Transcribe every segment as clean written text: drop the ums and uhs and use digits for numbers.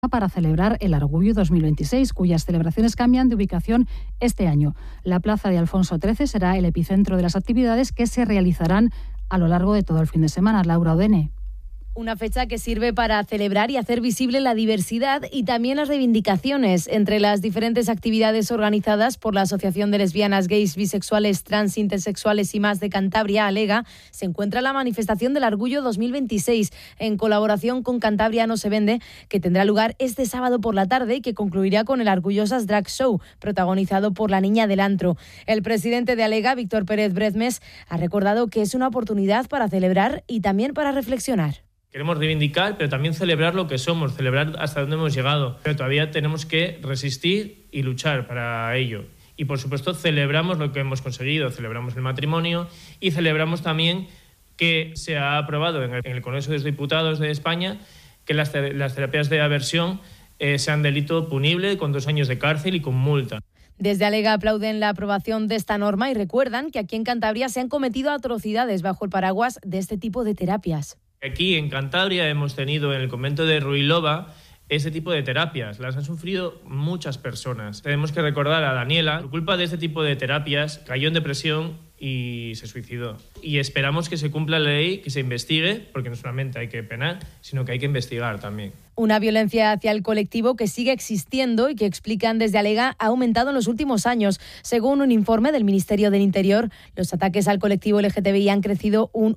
para celebrar el Argullo 2026, cuyas celebraciones cambian de ubicación este año. La plaza de Alfonso XIII será el epicentro de las actividades que se realizarán a lo largo de todo el fin de semana. Laura Odene. Una fecha que sirve para celebrar y hacer visible la diversidad y también las reivindicaciones. Entre las diferentes actividades organizadas por la Asociación de Lesbianas, Gays, Bisexuales, Trans, Intersexuales y más de Cantabria, ALEGA, se encuentra la manifestación del Argullo 2026, en colaboración con Cantabria No Se Vende, que tendrá lugar este sábado por la tarde y que concluirá con el Argullosas Drag Show, protagonizado por la Niña del Antro. El presidente de ALEGA, Víctor Pérez Brezmes, ha recordado que es una oportunidad para celebrar y también para reflexionar. Queremos reivindicar, pero también celebrar lo que somos, celebrar hasta dónde hemos llegado. Pero todavía tenemos que resistir y luchar para ello. Y, por supuesto, celebramos lo que hemos conseguido. Celebramos el matrimonio y celebramos también que se ha aprobado en el Congreso de los Diputados de España que las terapias de aversión sean delito punible con 2 años de cárcel y con multa. Desde ALEGA aplauden la aprobación de esta norma y recuerdan que aquí en Cantabria se han cometido atrocidades bajo el paraguas de este tipo de terapias. Aquí en Cantabria hemos tenido en el convento de Ruilova ese tipo de terapias. Las han sufrido muchas personas. Tenemos que recordar a Daniela, por culpa de este tipo de terapias, cayó en depresión y se suicidó. Y esperamos que se cumpla la ley, que se investigue, porque no solamente hay que penar, sino que hay que investigar también. Una violencia hacia el colectivo que sigue existiendo y que, explican desde ALEGA, ha aumentado en los últimos años. Según un informe del Ministerio del Interior, los ataques al colectivo LGTBI han crecido un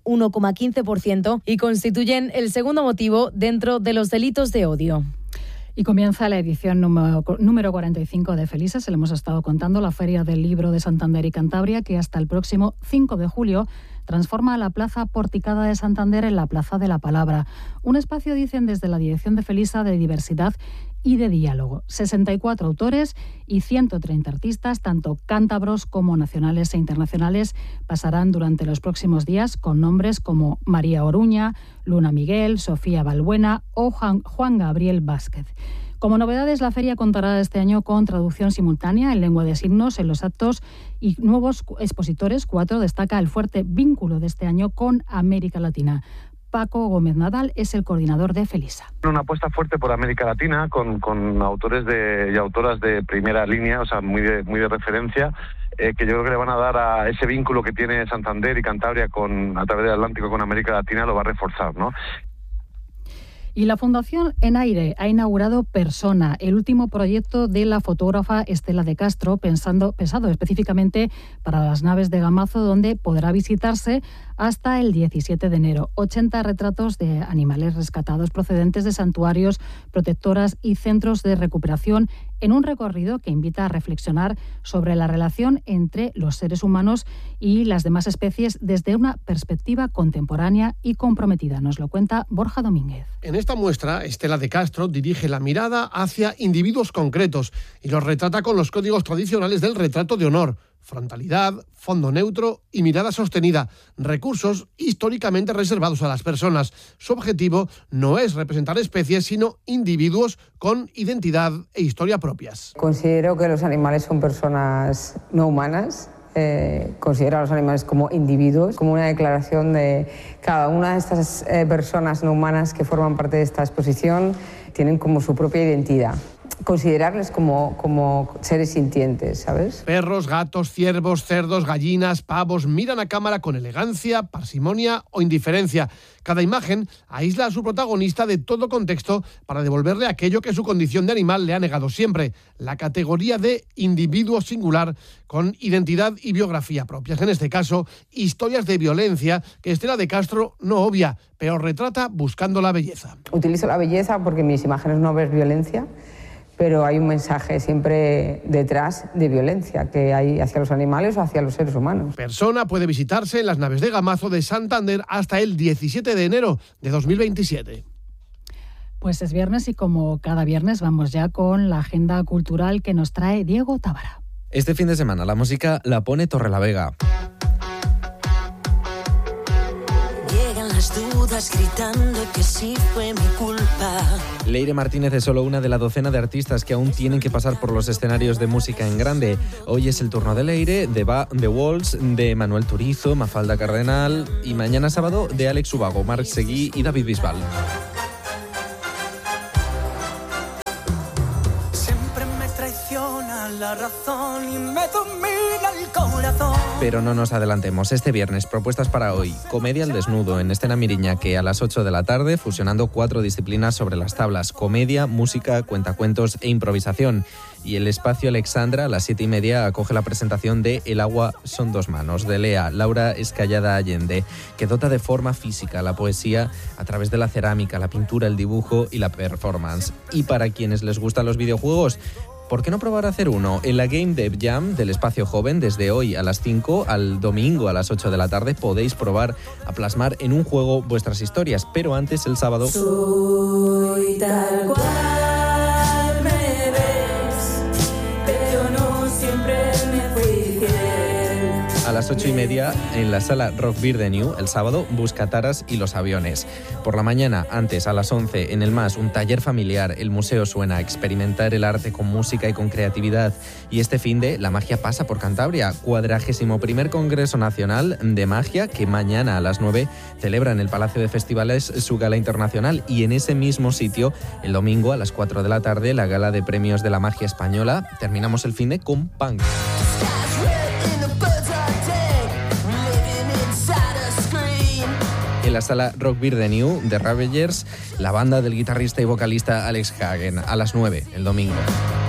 1,15% y constituyen el segundo motivo dentro de los delitos de odio. Y comienza la edición número 45 de Felisa, se le hemos estado contando, la Feria del Libro de Santander y Cantabria, que hasta el próximo 5 de julio transforma la Plaza Porticada de Santander en la Plaza de la Palabra. Un espacio, dicen desde la dirección de Felisa, de diversidad y de diálogo. 64 autores y 130 artistas, tanto cántabros como nacionales e internacionales, pasarán durante los próximos días con nombres como María Oruña, Luna Miguel, Sofía Balbuena o Juan Gabriel Vázquez. Como novedades, la feria contará este año con traducción simultánea en lengua de signos en los actos y nuevos expositores. 4 destaca el fuerte vínculo de este año con América Latina. Paco Gómez Nadal es el coordinador de Felisa. Una apuesta fuerte por América Latina con autores y autoras de primera línea, o sea, muy de referencia, que yo creo que le van a dar a ese vínculo que tiene Santander y Cantabria a través del Atlántico con América Latina, lo va a reforzar, ¿no? Y la Fundación En Aire ha inaugurado Persona, el último proyecto de la fotógrafa Estela de Castro, pensado específicamente para las naves de Gamazo, donde podrá visitarse hasta el 17 de enero. 80 retratos de animales rescatados procedentes de santuarios, protectoras y centros de recuperación, en un recorrido que invita a reflexionar sobre la relación entre los seres humanos y las demás especies desde una perspectiva contemporánea y comprometida. Nos lo cuenta Borja Domínguez. En esta muestra, Estela de Castro dirige la mirada hacia individuos concretos y los retrata con los códigos tradicionales del retrato de honor: frontalidad, fondo neutro y mirada sostenida, recursos históricamente reservados a las personas. Su objetivo no es representar especies, sino individuos con identidad e historia propias. Considero que los animales son personas no humanas. Considero a los animales como individuos, como una declaración de cada una de estas personas no humanas que forman parte de esta exposición, tienen como su propia identidad. Considerarles como seres sintientes, ¿sabes? Perros, gatos, ciervos, cerdos, gallinas, pavos miran a cámara con elegancia, parsimonia o indiferencia. Cada imagen aísla a su protagonista de todo contexto para devolverle aquello que su condición de animal le ha negado siempre: la categoría de individuo singular con identidad y biografía propias. En este caso, historias de violencia que Estela de Castro no obvia, pero retrata buscando la belleza. Utilizo la belleza porque en mis imágenes no ves violencia, pero hay un mensaje siempre detrás de violencia que hay hacia los animales o hacia los seres humanos. Persona puede visitarse en las naves de Gamazo de Santander hasta el 17 de enero de 2027. Pues es viernes y como cada viernes vamos ya con la agenda cultural que nos trae Diego Tábara. Este fin de semana la música la pone Torrelavega. Dudas gritando que sí fue mi culpa. Leire Martínez es solo una de la docena de artistas que aún tienen que pasar por los escenarios de música en grande. Hoy es el turno de Leire, de Walls, de Manuel Turizo, Mafalda Cardenal y mañana sábado de Alex Ubago, Marc Seguí y David Bisbal. la razón y me domina el corazón. Pero no nos adelantemos. Este viernes, propuestas para hoy. Comedia al desnudo en Escena Miriñaque a las 8 de la tarde, fusionando 4 disciplinas sobre las tablas: comedia, música, cuentacuentos e improvisación. Y el Espacio Alexandra a las 7:30 acoge la presentación de El agua son dos manos, de Lea Laura Escallada Allende, que dota de forma física la poesía a través de la cerámica, la pintura, el dibujo y la performance. Y para quienes les gustan los videojuegos, ¿por qué no probar a hacer uno? En la Game Dev Jam del Espacio Joven, desde hoy a las 5 al domingo a las 8 de la tarde, podéis probar a plasmar en un juego vuestras historias. Pero antes, el sábado... Soy tal cual me ves, pero no siempre me fui fiel. A las 8:30 en la sala Rock Beer de New, el sábado, Buscataras y los aviones. Por la mañana, antes, a las 11, en el MAS, un taller familiar, el Museo Suena, experimentar el arte con música y con creatividad. Y este finde, la magia pasa por Cantabria, 41º Congreso Nacional de Magia, que mañana a las 9 celebra en el Palacio de Festivales su gala internacional. Y en ese mismo sitio, el domingo a las 4 de la tarde, la gala de premios de la magia española. Terminamos el finde con punk. En la sala Rock Beer de New, The Ravagers, la banda del guitarrista y vocalista Alex Hagen, a las 9, el domingo.